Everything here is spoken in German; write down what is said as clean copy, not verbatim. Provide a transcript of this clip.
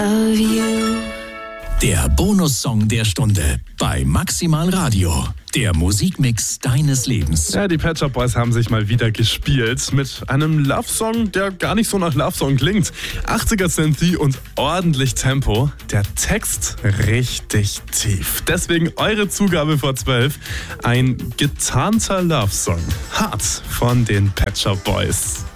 Der Bonussong der Stunde bei Maximal Radio. Der Musikmix deines Lebens. Ja, die Pet Shop Boys haben sich mal wieder gespielt mit einem Love-Song, der gar nicht so nach Love-Song klingt. 80er Synthy und ordentlich Tempo. Der Text richtig tief. Deswegen eure Zugabe vor 12. Ein getarnter Love-Song. Hart von den Pet Shop Boys.